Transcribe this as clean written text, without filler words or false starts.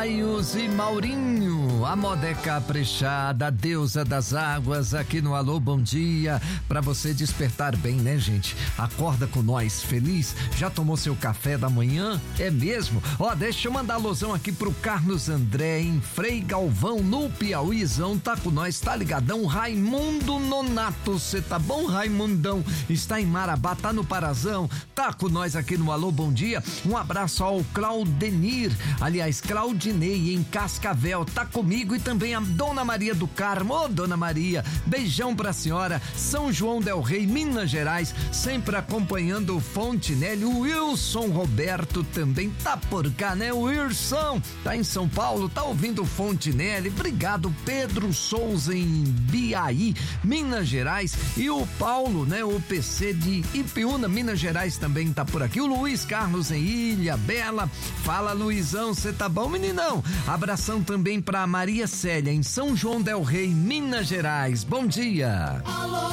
Raios e Maurinho, a moda é caprichada, a deusa das águas, aqui no Alô Bom Dia, pra você despertar bem, né, gente? Acorda com nós, feliz? Já tomou seu café da manhã? É mesmo? Ó, deixa eu mandar alusão aqui pro Carlos André, em Frei Galvão, no Piauízão, tá com nós, tá ligadão? Raimundo Nonato, cê tá bom, Raimundão? Está em Marabá, tá no Parazão, tá com nós aqui no Alô Bom Dia. Um abraço ao Claudenir, aliás, Claudinei, em Cascavel, tá comigo, e também a Dona Maria do Carmo. Ô, Dona Maria, beijão pra senhora. São João del Rei, Minas Gerais, sempre acompanhando o Fontinelli. O Wilson Roberto também tá por cá, né? O Wilson tá em São Paulo, tá ouvindo o Fontinelli. Obrigado, Pedro Souza, em Biaí, Minas Gerais, e o Paulo, né? O PC de Ipiúna, Minas Gerais, também tá por aqui. O Luiz Carlos em Ilha Bela. Fala, Luizão, cê tá bom, meninão? Abração também pra Maria Célia, em São João del Rei, Minas Gerais. Bom dia. Alô.